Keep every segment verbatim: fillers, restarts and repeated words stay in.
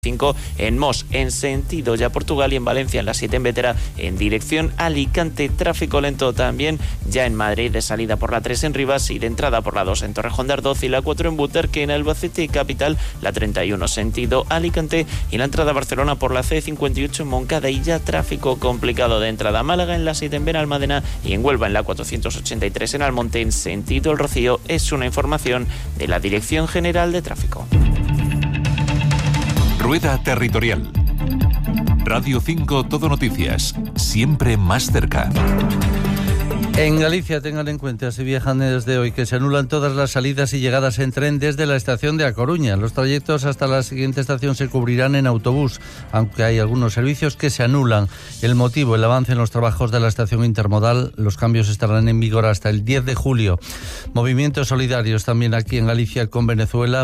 cinco en Mos, en sentido ya Portugal, y en Valencia en la siete en Bétera en dirección Alicante. Tráfico lento también ya en Madrid, de salida por la tres en Rivas y de entrada por la dos en Torrejón de Ardoz y la cuatro en Butarque, en Albacete capital, la treinta y uno sentido Alicante y la entrada a Barcelona por la C cincuenta y ocho en Moncada, y ya tráfico complicado de entrada a Málaga en la siete en Benalmádena y en Huelva en la cuatrocientos ochenta y tres en Almonte en sentido El Rocío. Es una información de la Dirección General de Tráfico. Rueda Territorial. Radio cinco Todo Noticias, siempre más cerca. En Galicia, tengan en cuenta, si viajan desde hoy, que se anulan todas las salidas y llegadas en tren desde la estación de A Coruña. Los trayectos hasta la siguiente estación se cubrirán en autobús, aunque hay algunos servicios que se anulan. El motivo, el avance en los trabajos de la estación intermodal. Los cambios estarán en vigor hasta el diez de julio. Movimientos solidarios también aquí en Galicia con Venezuela.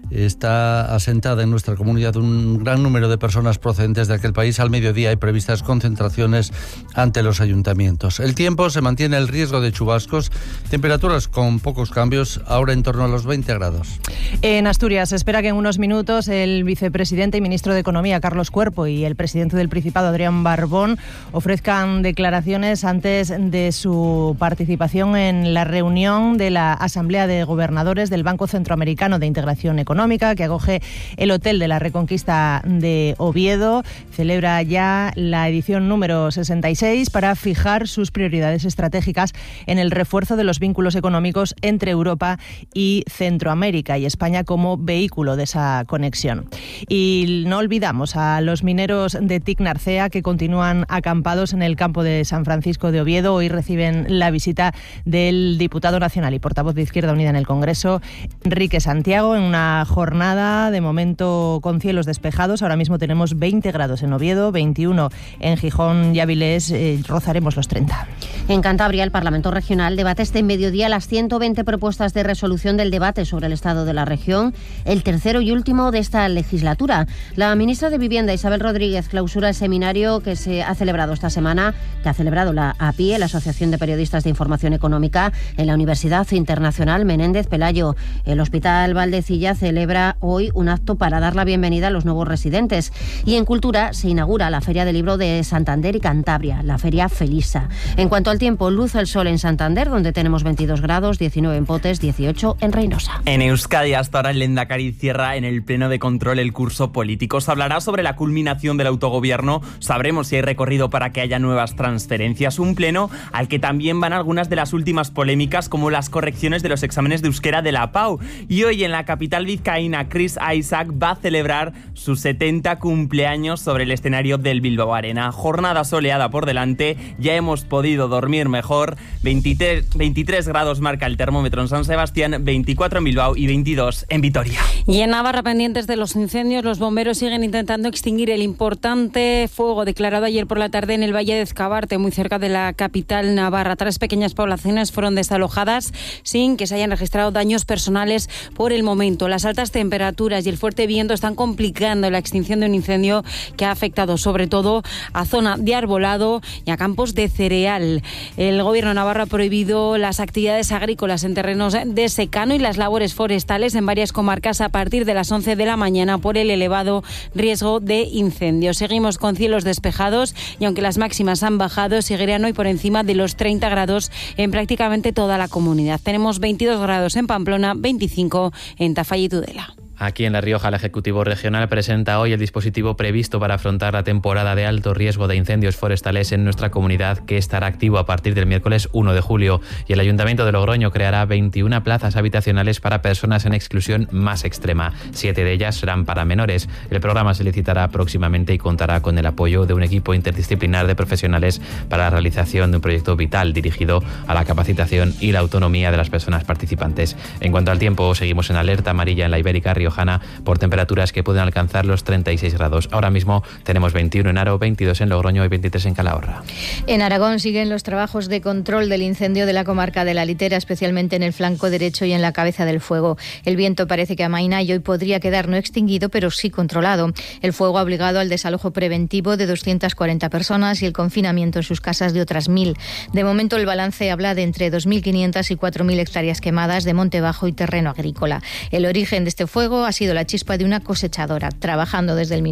Está asentada en nuestra comunidad un gran número de personas procedentes de aquel país. Al mediodía hay previstas concentraciones ante los ayuntamientos. El tiempo, se mantiene el riesgo de chubascos, temperaturas con pocos cambios, ahora en torno a los veinte grados. En Asturias se espera que en unos minutos el vicepresidente y ministro de Economía, Carlos Cuerpo, y el presidente del Principado, Adrián Barbón, ofrezcan declaraciones antes de su participación en la reunión de la Asamblea de Gobernadores del Banco Centroamericano de Integración Económica, que acoge el Hotel de la Reconquista de Oviedo. Celebra ya la edición número sesenta y seis para fijar sus prioridades estratégicas en el refuerzo de los vínculos económicos entre Europa y Centroamérica, y España como vehículo de esa conexión. Y no olvidamos a los mineros de T I C Narcea, que continúan acampados en el campo de San Francisco de Oviedo. Hoy reciben la visita del diputado nacional y portavoz de Izquierda Unida en el Congreso, Enrique Santiago, en una jornada de momento con cielos despejados. Ahora mismo tenemos veinte grados en Oviedo, veintiuno en Gijón y Avilés, eh, rozaremos los treinta. En Cantabria, el Parlamento Regional debate este mediodía las ciento veinte propuestas de resolución del debate sobre el estado de la región, el tercero y último de esta legislatura. La ministra de Vivienda, Isabel Rodríguez, clausura el seminario que se ha celebrado esta semana, que ha celebrado la A P I E, la Asociación de Periodistas de Información Económica, en la Universidad Internacional Menéndez Pelayo. El Hospital Valdecilla celebra hoy un acto para dar la bienvenida a los nuevos residentes. Y en Cultura se inaugura la Feria del Libro de Santander y Cantabria, la Feria Felisa. En cuanto al tiempo, luz el sol en Santander, donde tenemos veintidós grados, diecinueve en Potes, dieciocho en Reynosa. En Euskadi, hasta ahora el Lehendakari cierra en el pleno de control el curso político. Se hablará sobre la culminación del autogobierno, sabremos si hay recorrido para que haya nuevas transferencias. Un pleno al que también van algunas de las últimas polémicas, como las correcciones de los exámenes de euskera de la P A U. Y hoy en la capital vizcaína, Chris Isaac va a celebrar sus setenta cumpleaños sobre el escenario del Bilbao Arena. Jornada soleada por delante, ya hemos podido dormir mejor. veintitrés, veintitrés grados marca el termómetro en San Sebastián, veinticuatro en Bilbao y veintidós en Vitoria. Y en Navarra, pendientes de los incendios, los bomberos siguen intentando extinguir el importante fuego declarado ayer por la tarde en el Valle de Ezcabarte, muy cerca de la capital navarra. Tres pequeñas poblaciones fueron desalojadas sin que se hayan registrado daños personales por el momento. Las altas temperaturas y el fuerte viento están complicando la extinción de un incendio que ha afectado sobre todo a zona de arbolado y a campos de cereal. El gobierno de Navarra ha prohibido las actividades agrícolas en terrenos de secano y las labores forestales en varias comarcas a partir de las once de la mañana por el elevado riesgo de incendios. Seguimos con cielos despejados y aunque las máximas han bajado, seguirán hoy por encima de los treinta grados en prácticamente toda la comunidad. Tenemos veintidós grados en Pamplona, veinticinco en Tafalla y Tudela. Aquí en La Rioja, el Ejecutivo Regional presenta hoy el dispositivo previsto para afrontar la temporada de alto riesgo de incendios forestales en nuestra comunidad, que estará activo a partir del miércoles uno de julio. Y el Ayuntamiento de Logroño creará veintiuna plazas habitacionales para personas en exclusión más extrema. Siete de ellas serán para menores. El programa se licitará próximamente y contará con el apoyo de un equipo interdisciplinar de profesionales para la realización de un proyecto vital dirigido a la capacitación y la autonomía de las personas participantes. En cuanto al tiempo, seguimos en alerta amarilla en la Ibérica Riojana por temperaturas que pueden alcanzar los treinta y seis grados. Ahora mismo tenemos veintiuno en Haro, veintidós en Logroño y veintitrés en Calahorra. En Aragón siguen los trabajos de control del incendio de la comarca de la Litera, especialmente en el flanco derecho y en la cabeza del fuego. El viento parece que amaina y hoy podría quedar no extinguido, pero sí controlado. El fuego ha obligado al desalojo preventivo de doscientas cuarenta personas y el confinamiento en sus casas de otras mil. De momento el balance habla de entre dos mil quinientas y cuatro mil hectáreas quemadas de monte bajo y terreno agrícola. El origen de este fuego ha sido la chispa de una cosechadora. Trabajando desde el